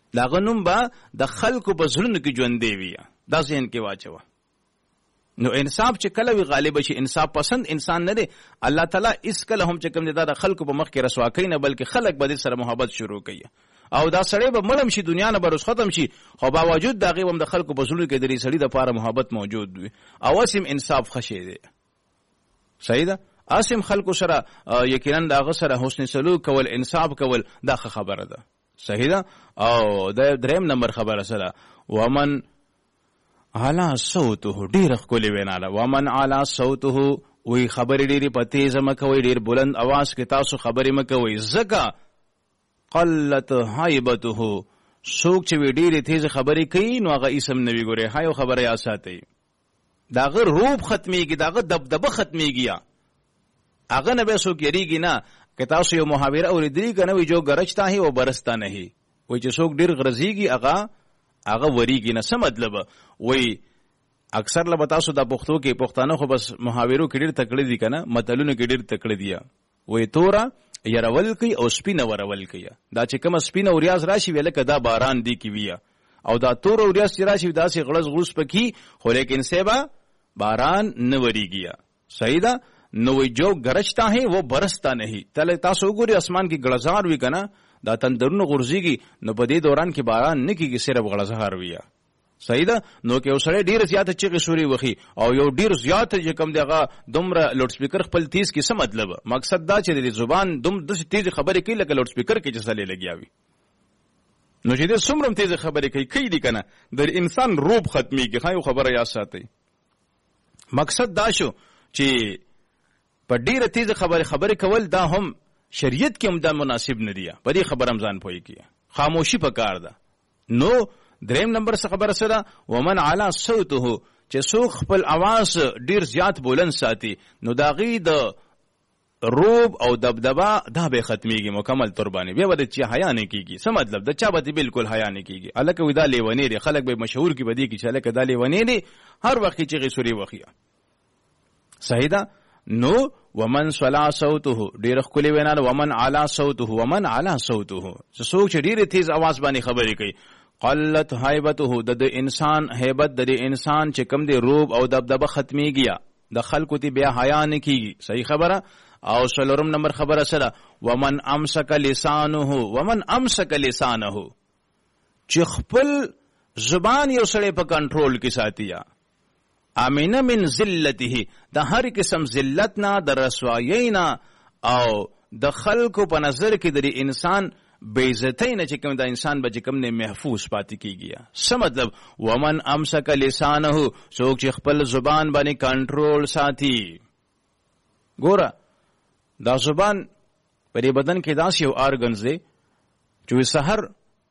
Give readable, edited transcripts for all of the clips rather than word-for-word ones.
داغه نوم به د خلکو په زړونو کې ژوندې وي. دا ذهن کې واچوه. نو انصاف چې کله وی غالب شي، انصاف پسند انسان نه دی الله تعالی اس کله هم چې کوم دی د خلکو په مخ کې رسوا کوي نه، بلکې خلک به سره محبت شروع کوي او دا سړی به مړم شي، دنیا نه به ختم شي، خو باوجود دا غي هم د خلکو په زړونو کې د سړي د لپاره محبت موجود وي او اسیم انصاف خشي دی. صحیح ده. اسیم خلکو سره یقینا دا سره حسن سلوک کول، انصاف کول دا خبره ده. صحیح ده. او د دریم نمبر خبره سره ومن علا صوته ډیر خولي ویناله، ومن علا صوته وی خبرې ډیره په تیز مکوي، ډیر بلند आवाज کې تاسو خبرې مکوي، زکه قلت هیبته څوک چې وی ډیره تیز خبرې کوي نو هغه اسم نوی ګوره هايو خبره یا ساتي، داغه روب ختميږي، داغه دبدبه ختميږي، هغه نه به څوک یریږي نه. که تاسو یو محاوره اوریدلی کنه وی جو گرجتا ہے او برستا نہیں، وی چې څوک ډیر غرزيږي هغه وریږي نه. څه مطلب؟ وی اکثر له تاسو د پښتو کې پښتانه خو بس محاورو کې ډیر تکړه دي کنه، متلونو کې ډیر تکړه دي. وی تورا يرول کوي او سپینه ورول کوي. دا چې کوم سپینه اوریاز راشي ویل کدا باران دی کی ویا، او دا تور اوریاز چې راشي دا سي غلس غلس پکی، خو لیکن سیبا باران نه وریږي. صحیح ده. نو وی جو گرجتا ہے وہ برستا نہیں. تل تاسو وګورئ اسمان کې غلزار وی کنه، دا تندرونو غورځيږي نو په دې دوران کې باران نه کیږي، صرف غلزار وی. صحیح ده. نو کې اوسره ډیر زیات چیغې شوري وخی او یو ډیر زیات چې کم دیغه دومره لوډ سپیکر خپل تیز کې څه مطلب؟ مقصد دا چې د زبان دوم د تیز خبرې کوي لکه لوډ سپیکر کې چې سلې لګیاوي. نو چې د څومره تیز خبرې کوي دی کنه د انسان روب ختميږي. خایو خبره یا ساتي. مقصد دا شو چې په ډیره تیز خبرې کول دا هم شریعت کې هم دا مناسب نه دی. په دې خبره رمضان پوي کیه خاموشي پکار ده. نو دریم نمبر څه خبره سره ومن علا صوته چې څوک خپل आवाज ډیر زیات بلند ساتي نو داغي د روب او دبدبا دا به ختميږي مکمل تر باندې، بیا ود چې حیا نه کیږي. څه مطلب؟ د چا به بالکل حیا نه کیږي. الکه ودا لیونی دی، خلک به مشهور کی بدی کی چې الکه دا لیونی دی هر وخت چې غسوري وخیا. صحیح ده. نو ومن صلا صوته ډیر خولي ویناله، ومن علا صوته، ومن علا صوته څوک چې ډیر تیز आवाज باندې خبرې کوي قلت هیبته د انسان هیبت د انسان چې کم دی روب او دبدبه ختميږي، د خلکو تی بیا حیا نه کیږي. صحیح خبره. او سلورم نمبر خبره سره ومن امسک لسانه، ومن امسک لسانه چې خپل زبان یو سړی په کنټرول کې ساتیا، امینه من ذلته د هر قسم ذلت نه، د رسوایی نه او د خلکو په نظر کې د انسان بیزتی نه چې کوم د انسان به کوم نه محفوظ پاتې کیږي. څه مطلب؟ ومن امسک لسانه څوک چې خپل زبان باندې کنټرول ساتي. ګوره دا زبان په دې بدن کې داس یو ارګنز دی چې سحر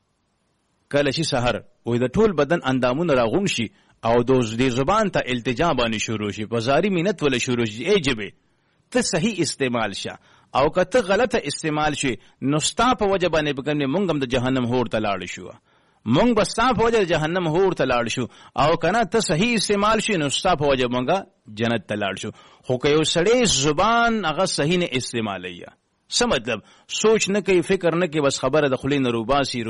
کله شي سحر وې د ټول بدن اندامونه راغون شي او د دې زبان ته التجا باندې شروع شي، بازاري مینت ول شروع شي. ایجبه ته صحیح استعمال شه او کته غلطه استعمال شي نو ستا په وجه باندې بګنه مونږ هم د جهنم هور ته لاړ شو، مونږ به ستا په وجه جهنم هور ته لاړ شو، او کنه ته صحیح استعمال شي نو ستا په وجه مونږه جنت ته لاړ شو. خو که یو سړی زبان هغه صحیح نه استعمالوي، څه مطلب؟ سوچ نه کوي، فکر نه کوي، بس خبره د خلین روباسي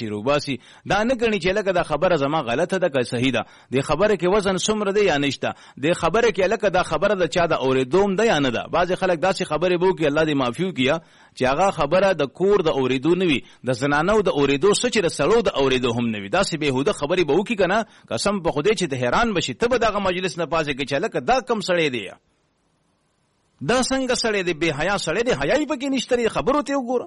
دا نه کړي چې لکه دا خبره زما غلطه ده که صحیح ده، د خبره کې وزن څومره دی یا نشته، د خبره کې لکه دا خبره د چا د اوریدوم ده یا نه ده. بعض خلک داسې خبره بو کې الله دې معفو کیا چې هغه خبره د کور د اوریدو نه وي، د زنانو د اوریدو سچ د سړو د اوریدو هم نه وي. داسې بهوده خبره به وکي کنه قسم په خدای چې ته حیران بشي، ته به دغه مجلس نه پاسه کې چې لکه دا کم سړی دی، دا څنګه سړی دی، بے حیا سړی دی، حیا یې پکې نشته. خبرو ته وګوره.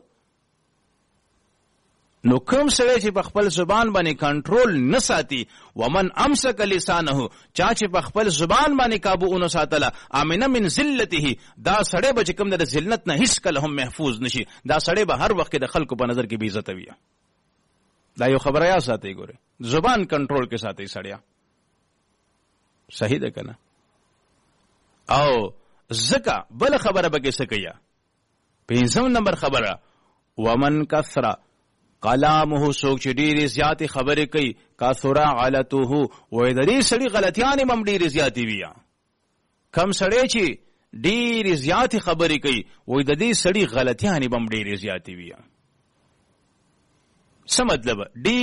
نو کوم سړی چې په خپل زبان باندې کنټرول نه ساتي، ومن امسک لسانه چا چې په خپل زبان باندې قابو اون ساتله، امنه من ذلته دا سړی به کوم د ذلت نه هیڅ کله هم محفوظ نشي، دا سړی به هر وخت د خلکو په نظر کې بے عزت وي. دا یو خبره یا ساتي. ګوره زبان کنټرول کې ساتي سړیا. صحیح ده کنه؟ او زکا بل خبره بګه سکیا. پنځم نمبر خبره ومن کثر کلامه سوک چې ډېرې زیاتې خبرې کوي، کثر غلطه وې د دې سړي غلطیانې هم ډېرې زیاتې وي. کم سړی چې ډېرې زیاتې خبرې کوي وې د دې سړي غلطیانې هم ډېرې زیاتې وي. څه مطلب؟ ډېر